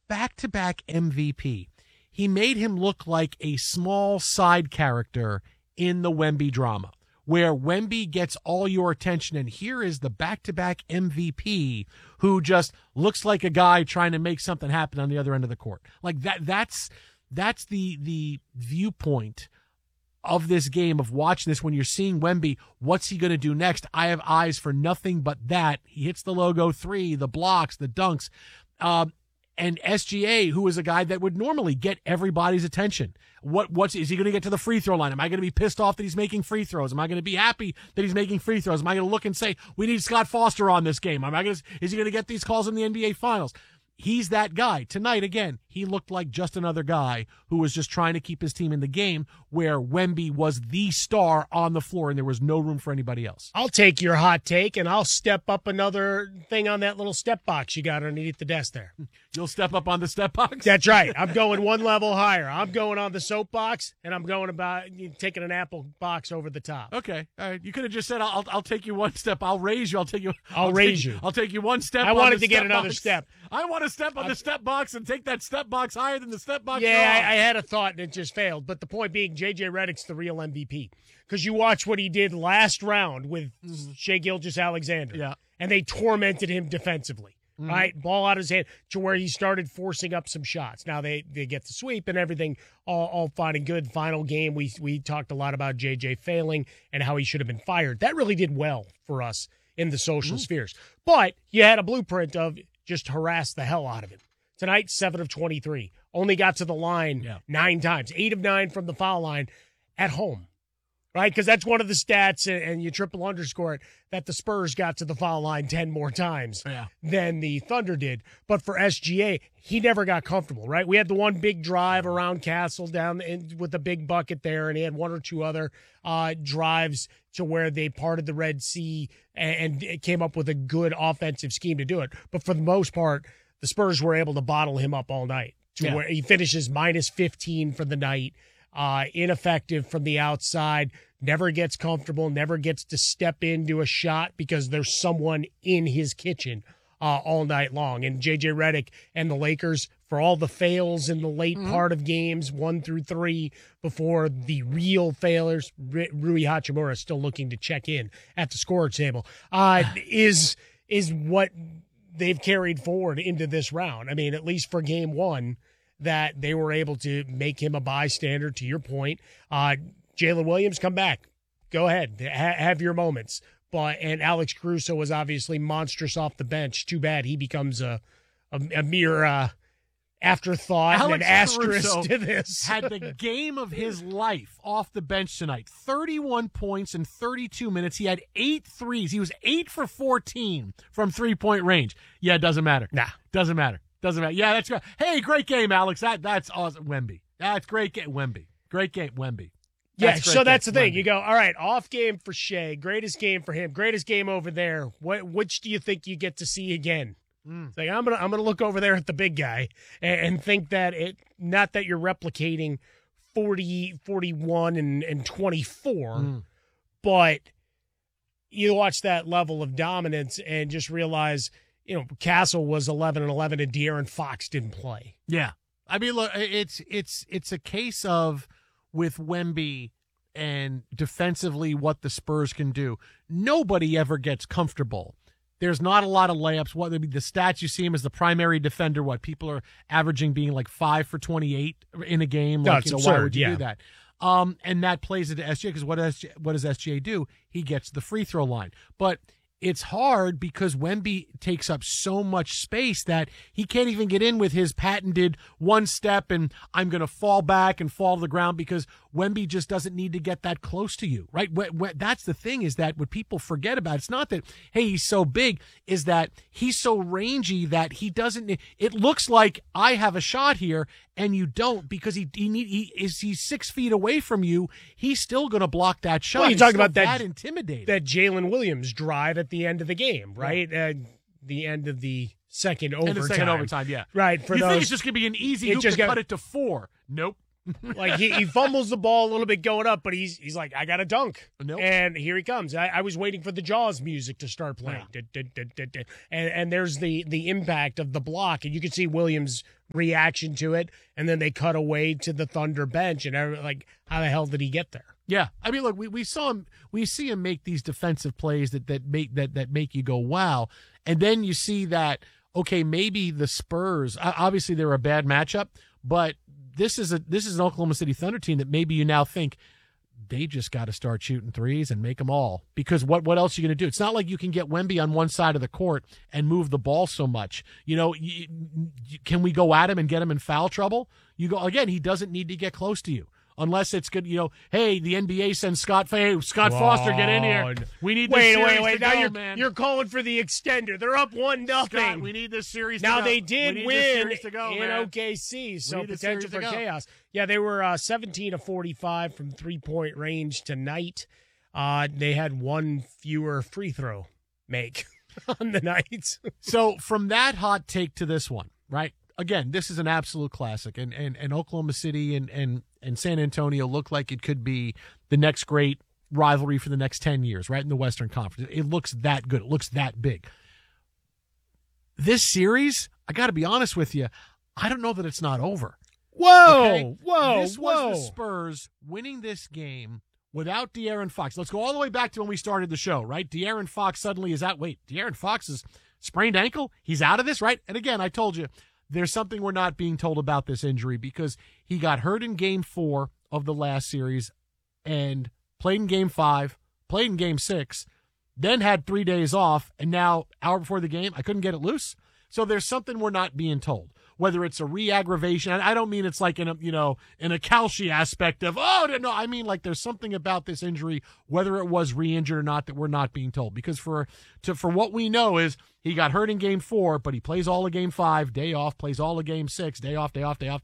back-to-back MVP. He made him look like a small side character in the Wemby drama, where Wemby gets all your attention, and here is the back-to-back MVP who just looks like a guy trying to make something happen on the other end of the court. Like that's the viewpoint of this game, of watching this. When you're seeing Wemby, what's he going to do next? I have eyes for nothing but that. He hits the logo three, the blocks, the dunks. And SGA, who is a guy that would normally get everybody's attention. Is he going to get to the free throw line? Am I going to be pissed off that he's making free throws? Am I going to be happy that he's making free throws? Am I going to look and say, we need Scott Foster on this game? Is he going to get these calls in the NBA Finals? He's that guy. Tonight, again, he looked like just another guy who was just trying to keep his team in the game, where Wemby was the star on the floor and there was no room for anybody else. I'll take your hot take, and I'll step up another thing on that little step box you got underneath the desk there. You'll step up on the step box? That's right. I'm going one level higher. I'm going on the soapbox, and I'm going about taking an apple box over the top. Okay. All right. You could have just said, I'll take you one step. I'll raise you. I'll raise you. I'll take you one step. I wanted to get another step. I want to step on the step box and take that step box higher than the step box. Yeah, I had a thought and it just failed. But the point being, J.J. Redick's the real MVP. Because you watch what he did last round with Shai Gilgeous-Alexander. Yeah. And they tormented him defensively. Right? Ball out of his hand to where he started forcing up some shots. Now they get the sweep and everything, all fine and good. Final game, we talked a lot about JJ failing and how he should have been fired. That really did well for us in the social spheres. But you had a blueprint of just harass the hell out of him. Tonight, 7 of 23. Only got to the line 9 times. 8 of 9 from the foul line at home. Right? Because that's one of the stats, and you triple underscore it, that the Spurs got to the foul line 10 more times than the Thunder did. But for SGA, he never got comfortable, right? We had the one big drive around Castle down with the big bucket there, and he had one or two other drives to where they parted the Red Sea and it came up with a good offensive scheme to do it. But for the most part, the Spurs were able to bottle him up all night to where he finishes minus 15 for the night. Ineffective from the outside, never gets comfortable, never gets to step into a shot because there's someone in his kitchen all night long. And J.J. Redick and the Lakers, for all the fails in the late part of games 1 through 3 before the real failures, Rui Hachimura still looking to check in at the score table, is what they've carried forward into this round. I mean, at least for game 1, that they were able to make him a bystander, to your point. Jalen Williams, come back. Go ahead. Have your moments. And Alex Caruso was obviously monstrous off the bench. Too bad he becomes a mere afterthought and an asterisk Caruso to this. Had the game of his life off the bench tonight. 31 points in 32 minutes. He had 8 threes. He was 8 for 14 from three-point range. Yeah, it doesn't matter. Nah. Doesn't matter. Yeah, that's great. Hey, great game, Alex. That's awesome. Wemby. That's great game. Wemby. Great game, Wemby. That's the thing. You go, all right, off game for Shai. Greatest game for him. Greatest game over there. Which do you think you get to see again? It's like, I'm gonna look over there at the big guy and think that not that you're replicating 40, 41, and 24, but you watch that level of dominance and just realize, Castle was 11-11 and De'Aaron Fox didn't play. Yeah. I mean, look, it's a case of, with Wemby and defensively what the Spurs can do, nobody ever gets comfortable. There's not a lot of layups. The stats you see him as the primary defender, people are averaging being like 5 for 28 in a game. That's absurd. Why would you do that? And that plays into SGA, because what does SGA do? He gets the free throw line. But it's hard because Wemby takes up so much space that he can't even get in with his patented one step and I'm going to fall back and fall to the ground, because Wemby just doesn't need to get that close to you, right? That's the thing, is that what people forget about, it's not that, hey, he's so big, is that he's so rangy that he doesn't, it looks like I have a shot here and you don't, because he's 6 feet away from you. He's still going to block that shot. Well, you're talking about that intimidating. That Jalen Williams drive at the end of the game, right? The end of the second overtime. Yeah. Right. You think it's just going to be an easy hoop to cut it to 4. Nope. Like he fumbles the ball a little bit going up, but he's like, I got to dunk. Nope. And here he comes. I was waiting for the Jaws music to start playing. Yeah. And there's the impact of the block, and you can see Williams' reaction to it, and then they cut away to the Thunder bench, and like, how the hell did he get there? Yeah, I mean, look, we see him make these defensive plays that make you go wow, and then you see that, okay, maybe the Spurs, obviously they're a bad matchup, but this is an Oklahoma City Thunder team that maybe you now think they just got to start shooting threes and make them all, because what else are you going to do? It's not like you can get Wemby on one side of the court and move the ball so much. Can we go at him and get him in foul trouble? You go again. He doesn't need to get close to you. Unless it's good, hey, the NBA sends Scott Foster, get in here. We need this series to now go, man. You're calling for the extender. They're up 1-0. Scott, we need this series now to go. They did win to go, in man. OKC, so potential for chaos. Yeah, they were 17 of 45 from three-point range tonight. They had one fewer free throw make on the night. So from that hot take to this one, right? Again, this is an absolute classic, and Oklahoma City and San Antonio look like it could be the next great rivalry for the next 10 years, right, in the Western Conference. It looks that good. It looks that big. This series, I got to be honest with you, I don't know that it's not over. Whoa. This was the Spurs winning this game without De'Aaron Fox. Let's go all the way back to when we started the show, right? De'Aaron Fox suddenly is out. Wait, De'Aaron Fox's sprained ankle? He's out of this, right? And again, I told you, there's something we're not being told about this injury, because he got hurt in Game 4 of the last series and played in Game 5, played in Game 6, then had 3 days off, and now, hour before the game, I couldn't get it loose. So there's something we're not being told. Whether it's a re-aggravation, and I don't mean it's like in a Kalshi aspect of, no, I mean like there's something about this injury, whether it was re-injured or not, that we're not being told. Because for what we know is he got hurt in Game 4, but he plays all of Game 5, day off, plays all of Game 6, day off.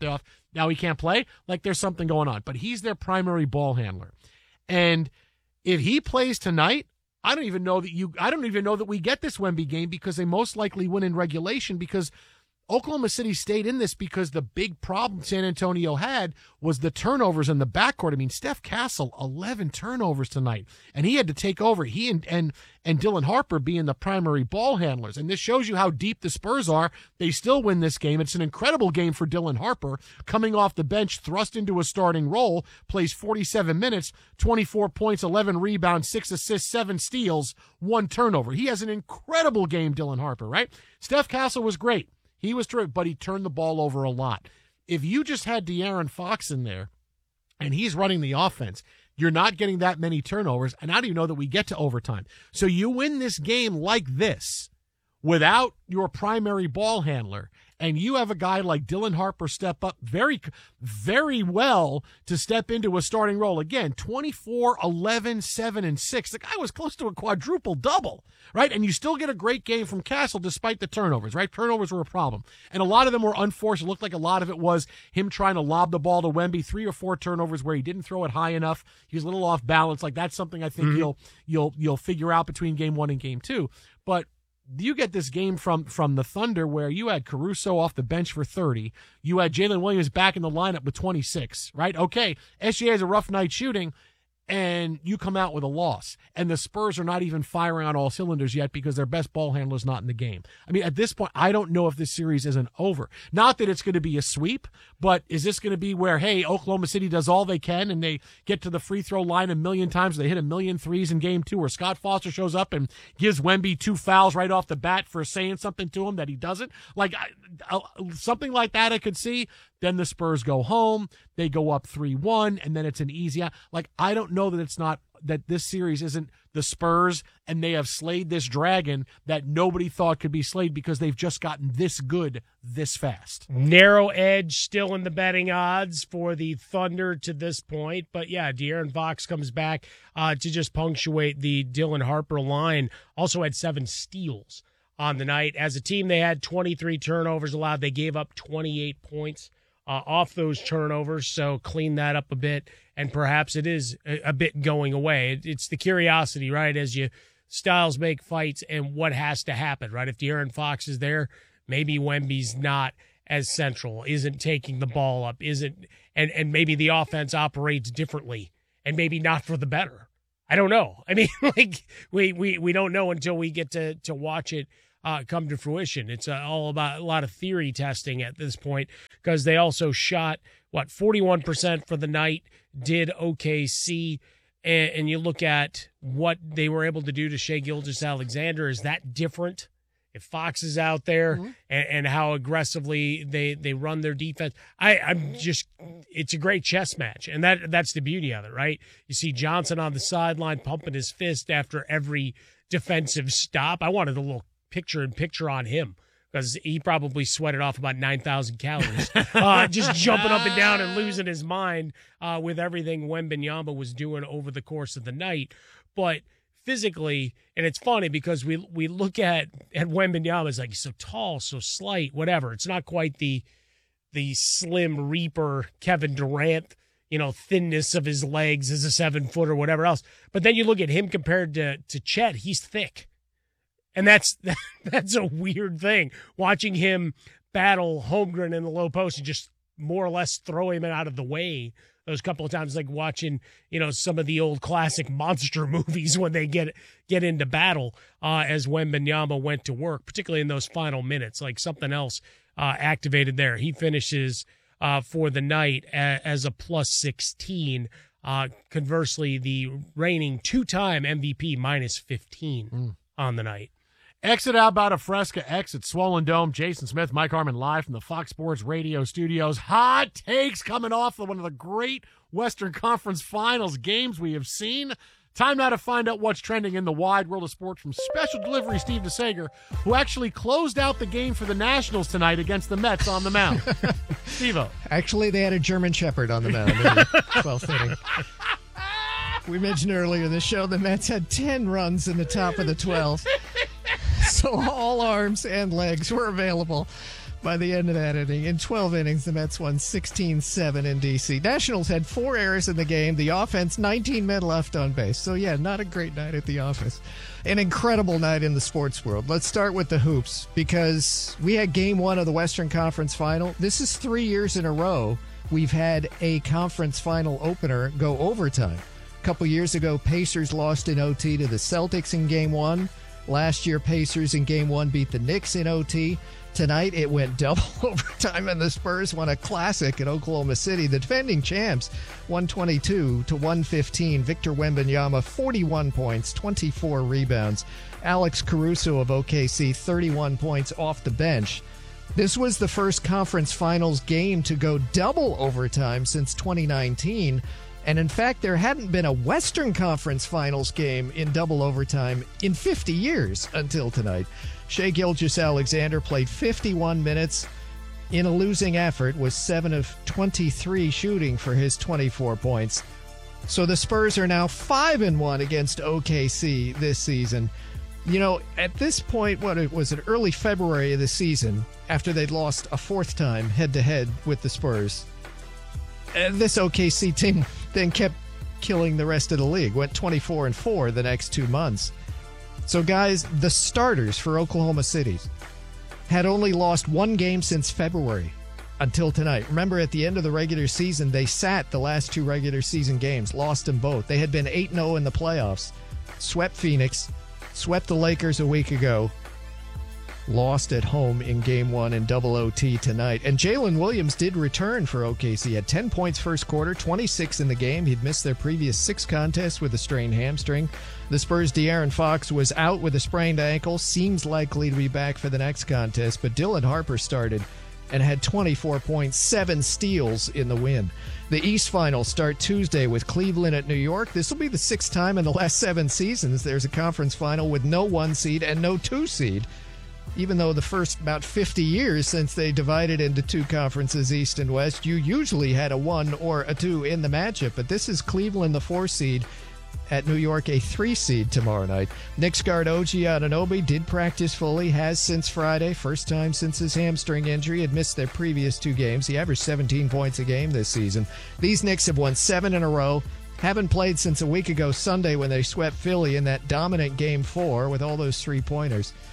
Now he can't play. Like there's something going on. But he's their primary ball handler. And if he plays tonight, I don't even know that we get this Wemby game, because they most likely win in regulation, because Oklahoma City stayed in this because the big problem San Antonio had was the turnovers in the backcourt. I mean, Steph Castle, 11 turnovers tonight, and he had to take over. He and Dylan Harper being the primary ball handlers. And this shows you how deep the Spurs are. They still win this game. It's an incredible game for Dylan Harper, coming off the bench, thrust into a starting role, plays 47 minutes, 24 points, 11 rebounds, 6 assists, 7 steals, 1 turnover. He has an incredible game, Dylan Harper, right? Steph Castle was great. He was terrific, but he turned the ball over a lot. If you just had De'Aaron Fox in there and he's running the offense, you're not getting that many turnovers, and I don't even know that we get to overtime. So you win this game like this without your primary ball handler, and you have a guy like Dylan Harper step up very, very well to step into a starting role. Again, 24, 11, 7, and 6. The guy was close to a quadruple-double, right? And you still get a great game from Castle despite the turnovers, right? Turnovers were a problem. And a lot of them were unforced. It looked like a lot of it was him trying to lob the ball to Wemby, 3 or 4 turnovers where he didn't throw it high enough. He was a little off balance. Like, that's something I think you'll figure out between Game 1 and Game 2. But you get this game from the Thunder where you had Caruso off the bench for 30. You had Jalen Williams back in the lineup with 26, right? Okay, SGA has a rough night shooting, and you come out with a loss. And the Spurs are not even firing on all cylinders yet because their best ball handler is not in the game. I mean, at this point, I don't know if this series isn't over. Not that it's going to be a sweep, but is this going to be where, hey, Oklahoma City does all they can and they get to the free throw line a million times, they hit a million threes in Game 2, where Scott Foster shows up and gives Wemby 2 fouls right off the bat for saying something to him that he doesn't? Like, something like that I could see. Then the Spurs go home, they go up 3-1, and then it's an easy. Like, I don't know that this series isn't the Spurs, and they have slayed this dragon that nobody thought could be slayed because they've just gotten this good this fast. Narrow edge still in the betting odds for the Thunder to this point. But yeah, De'Aaron Fox comes back to just punctuate the Dylan Harper line. Also had 7 steals on the night. As a team, they had 23 turnovers allowed. They gave up 28 points off those turnovers, so clean that up a bit, and perhaps it is a bit going away. It's the curiosity, right, as styles make fights and what has to happen, right? If De'Aaron Fox is there, maybe Wemby's not as central, isn't taking the ball up, and maybe the offense operates differently, and maybe not for the better. I don't know. I mean, like we don't know until we get to watch it come to fruition. It's all about a lot of theory testing at this point, because they also shot 41% for the night, did OKC, and you look at what they were able to do to Shai Gilgeous-Alexander. Is that different if Fox is out there, and how aggressively they run their defense? It's a great chess match, and that's the beauty of it, right? You see Johnson on the sideline pumping his fist after every defensive stop. I wanted a little picture on him, because he probably sweated off about 9,000 calories, just jumping up and down and losing his mind with everything Wembanyama was doing over the course of the night. But physically, and it's funny because we look at Wembanyama as like, he's so tall, so slight, whatever. It's not quite the slim reaper Kevin Durant, thinness of his legs as a 7-foot or whatever else. But then you look at him compared to Chet, he's thick. And that's a weird thing, watching him battle Holmgren in the low post and just more or less throw him out of the way those couple of times, like watching, some of the old classic monster movies when they get into battle as Wembanyama went to work, particularly in those final minutes, like something else activated there. He finishes for the night as a plus 16. Conversely, the reigning two-time MVP minus 15 on the night. Exit Alberta Fresca, exit Swollen Dome. Jason Smith, Mike Harmon live from the Fox Sports Radio studios. Hot takes coming off one of the great Western Conference Finals games we have seen. Time now to find out what's trending in the wide world of sports from special delivery Steve DeSager, who actually closed out the game for the Nationals tonight against the Mets on the mound. Steve-O. Actually, they had a German Shepherd on the mound in the 12th inning. We mentioned earlier in the show the Mets had 10 runs in the top of the 12th. So all arms and legs were available by the end of that inning. In 12 innings, the Mets won 16-7 in D.C. Nationals had 4 errors in the game. The offense, 19 men left on base. So, yeah, not a great night at the office. An incredible night in the sports world. Let's start with the hoops, because we had Game 1 of the Western Conference Final. This is 3 years in a row we've had a conference final opener go overtime. A couple years ago, Pacers lost in OT to the Celtics in Game 1. Last year, Pacers in Game 1 beat the Knicks in OT. Tonight, it went double overtime, and the Spurs won a classic at Oklahoma City. The defending champs, 122-115. Victor Wembanyama, 41 points, 24 rebounds. Alex Caruso of OKC, 31 points off the bench. This was the first conference finals game to go double overtime since 2019. And in fact, there hadn't been a Western Conference Finals game in double overtime in 50 years until tonight. Shai Gilgeous-Alexander played 51 minutes in a losing effort, was 7 of 23 shooting for his 24 points. So the Spurs are now 5-1 against OKC this season. At this point, it was in early February of the season, after they'd lost a fourth time head-to-head with the Spurs. This OKC team then kept killing the rest of the league, went 24-4 the next 2 months. So, guys, the starters for Oklahoma City had only lost one game since February until tonight. Remember, at the end of the regular season, they sat the last 2 regular season games, lost them both. They had been 8-0 in the playoffs, swept Phoenix, swept the Lakers a week ago, lost at home in Game 1 in double OT tonight. And Jalen Williams did return for OKC. He had 10 points first quarter, 26 in the game. He'd missed their previous 6 contests with a strained hamstring. The Spurs' De'Aaron Fox was out with a sprained ankle, seems likely to be back for the next contest, but Dylan Harper started and had 24 points, 7 steals in the win. The East Finals start Tuesday with Cleveland at New York. This will be the 6th time in the last 7 seasons there's a conference final with no 1 seed and no 2 seed. Even though the first about 50 years since they divided into 2 conferences, East and West, you usually had a 1 or a 2 in the matchup. But this is Cleveland, the 4 seed, at New York, a 3 seed tomorrow night. Knicks guard OG Anunoby did practice fully, has since Friday. First time since his hamstring injury. Had missed their previous 2 games. He averaged 17 points a game this season. These Knicks have won 7 in a row. Haven't played since a week ago Sunday when they swept Philly in that dominant Game 4 with all those 3-pointers.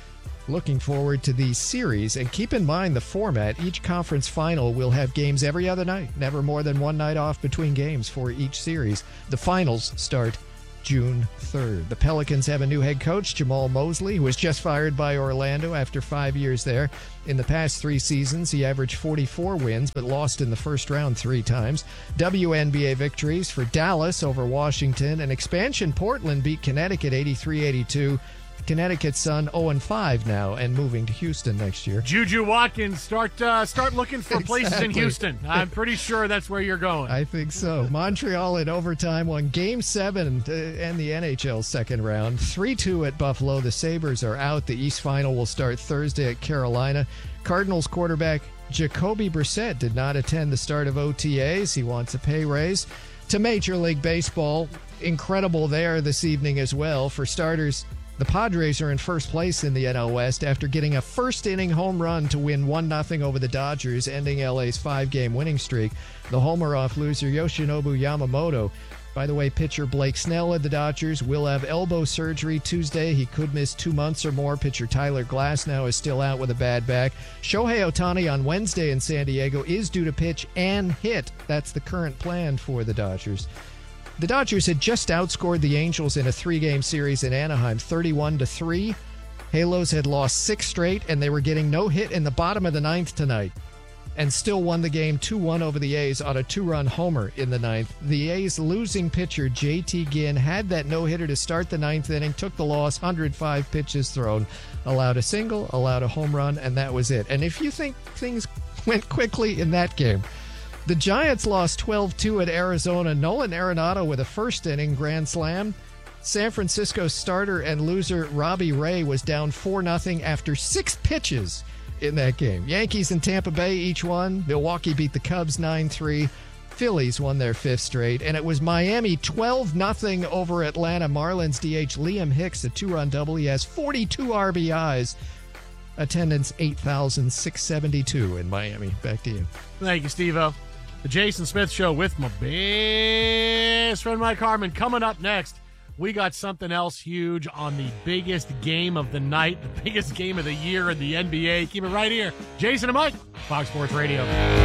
Looking forward to the series, and keep in mind the format. Each conference final will have games every other night, never more than one night off between games for each series. The finals start June 3rd. The Pelicans have a new head coach, Jamal Mosley, who was just fired by Orlando after 5 years there. In the past 3 seasons, he averaged 44 wins, but lost in the first round 3 times. WNBA victories for Dallas over Washington, and expansion Portland beat Connecticut 83-82. Connecticut's son 0-5 now and moving to Houston next year. Juju Watkins, start looking for places in Houston. I'm pretty sure that's where you're going. I think so. Montreal in overtime won Game 7 and the NHL second round. 3-2 at Buffalo. The Sabres are out. The East Final will start Thursday at Carolina. Cardinals quarterback Jacoby Brissett did not attend the start of OTAs. He wants a pay raise. To Major League Baseball, incredible there this evening as well. For starters, the Padres are in first place in the NL West after getting a first-inning home run to win 1-0 over the Dodgers, ending LA's 5-game winning streak. The homer-off loser Yoshinobu Yamamoto. By the way, pitcher Blake Snell of the Dodgers will have elbow surgery Tuesday. He could miss 2 months or more. Pitcher Tyler Glasnow is still out with a bad back. Shohei Ohtani on Wednesday in San Diego is due to pitch and hit. That's the current plan for the Dodgers. The Dodgers had just outscored the Angels in a 3-game series in Anaheim, 31-3. Halos had lost 6 straight, and they were getting no hit in the bottom of the 9th tonight, and still won the game 2-1 over the A's on a 2-run homer in the 9th. The A's losing pitcher, J.T. Ginn, had that no-hitter to start the 9th inning, took the loss, 105 pitches thrown, allowed a single, allowed a home run, and that was it. And if you think things went quickly in that game, the Giants lost 12-2 at Arizona. Nolan Arenado with a first-inning grand slam. San Francisco starter and loser Robbie Ray was down 4-0 after 6 pitches in that game. Yankees and Tampa Bay each won. Milwaukee beat the Cubs 9-3. Phillies won their 5th straight. And it was Miami 12-0 over Atlanta. Marlins DH Liam Hicks, a 2-run double. He has 42 RBIs. Attendance 8,672 in Miami. Back to you. Thank you, Steve-O. The Jason Smith Show with my best friend Mike Harmon. Coming up next, we got something else huge on the biggest game of the night, the biggest game of the year in the NBA. Keep it right here. Jason and Mike, Fox Sports Radio.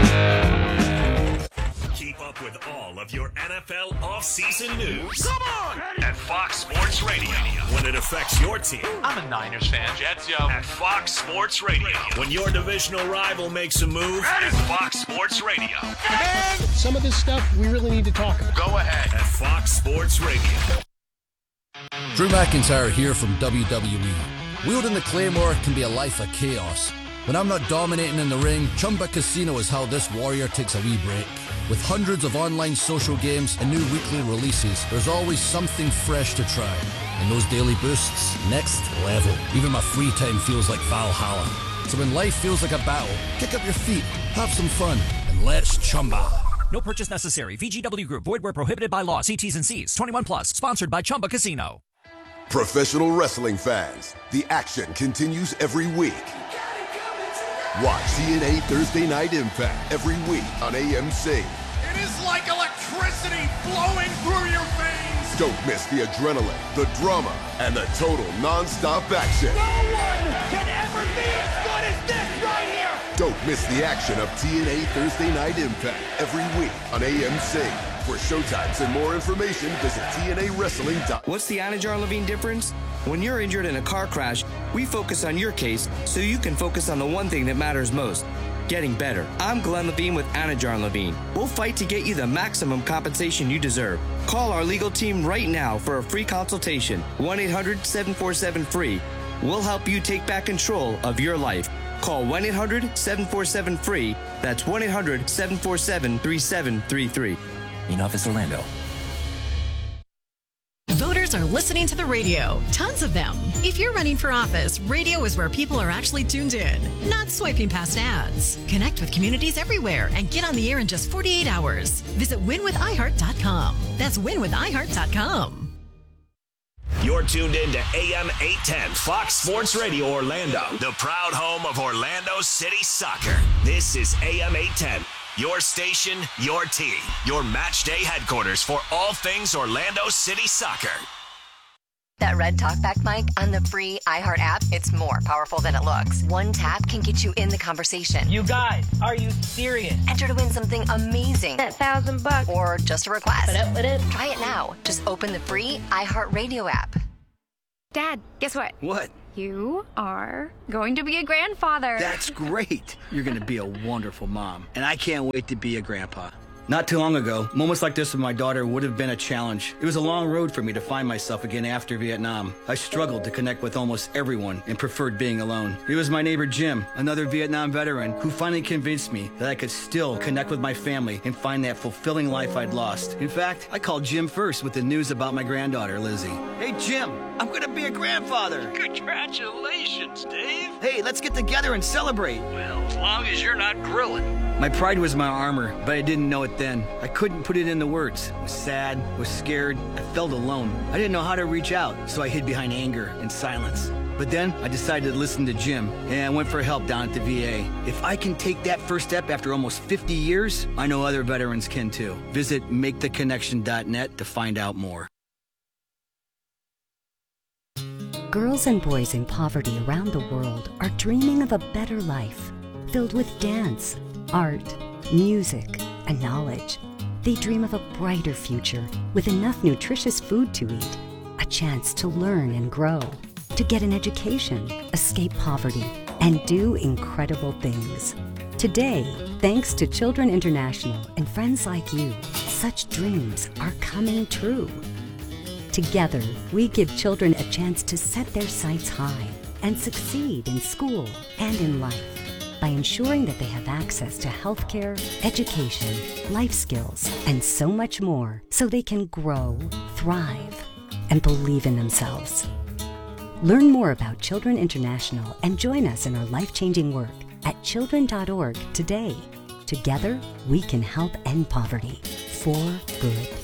Keep up with all of your NFL offseason news. Come on! At Fox Sports Radio. When it affects your team. I'm a Niners fan. Jets, yo. At Fox Sports Radio. When your divisional rival makes a move. At Fox Sports Radio. Man, some of this stuff we really need to talk about. Go ahead. At Fox Sports Radio. Drew McIntyre here from WWE. Wielding the Claymore can be a life of chaos. When I'm not dominating in the ring, Chumba Casino is how this warrior takes a wee break. With hundreds of online social games and new weekly releases, there's always something fresh to try. And those daily boosts, next level. Even my free time feels like Valhalla. So when life feels like a battle, kick up your feet, have some fun, and let's Chumba. No purchase necessary. VGW Group. Void where prohibited by law. See T's and C's. 21 plus. Sponsored by Chumba Casino. Professional wrestling fans, the action continues every week. Watch TNA Thursday Night Impact every week on AMC. It is like electricity flowing through your veins. Don't miss the adrenaline, the drama, and the total non-stop action. No one can ever be as good as this right here. Don't miss the action of TNA Thursday Night Impact every week on AMC. For showtimes and more information, visit TNAWrestling.com. What's the Anajar Levine difference? When you're injured in a car crash, we focus on your case so you can focus on the one thing that matters most, getting better. I'm Glenn Levine with Anajar Levine. We'll fight to get you the maximum compensation you deserve. Call our legal team right now for a free consultation. 1-800-747-FREE. We'll help you take back control of your life. Call 1-800-747-FREE. That's 1-800-747-3733. In office, Orlando. Voters are listening to the radio. Tons of them. If you're running for office, radio is where people are actually tuned in, not swiping past ads. Connect with communities everywhere and get on the air in just 48 hours. Visit winwithiheart.com. That's winwithiheart.com. You're tuned in to AM 810 Fox Sports Radio Orlando, the proud home of Orlando City Soccer. This is AM 810. Your station, your team, your match day headquarters for all things Orlando City Soccer. That red talkback mic on the free iHeart app, it's more powerful than it looks. One tap can get you in the conversation. You guys, are you serious? Enter to win something amazing. That $1,000. Or just a request. What up? Try it now. Just open the free iHeart Radio app. Dad, guess what? What? You are going to be a grandfather. That's great. You're going to be a wonderful mom. And I can't wait to be a grandpa. Not too long ago, moments like this with my daughter would have been a challenge. It was a long road for me to find myself again after Vietnam. I struggled to connect with almost everyone and preferred being alone. It was my neighbor Jim, another Vietnam veteran, who finally convinced me that I could still connect with my family and find that fulfilling life I'd lost. In fact, I called Jim first with the news about my granddaughter, Lizzie. Hey, Jim, I'm going to be a grandfather. Congratulations, Dave. Hey, let's get together and celebrate. Well, as long as you're not grilling. My pride was my armor, but I didn't know it then. I couldn't put it into words. I was sad, was scared, I felt alone. I didn't know how to reach out, so I hid behind anger and silence. But then I decided to listen to Jim, and I went for help down at the VA. If I can take that first step after almost 50 years, I know other veterans can too. Visit maketheconnection.net to find out more. Girls and boys in poverty around the world are dreaming of a better life, filled with dance, art, music, and knowledge. They dream of a brighter future with enough nutritious food to eat, a chance to learn and grow, to get an education, escape poverty, and do incredible things. Today, thanks to Children International and friends like you, such dreams are coming true. Together, we give children a chance to set their sights high and succeed in school and in life by ensuring that they have access to healthcare, education, life skills, and so much more so they can grow, thrive, and believe in themselves. Learn more about Children International and join us in our life-changing work at children.org today. Together, we can help end poverty for good.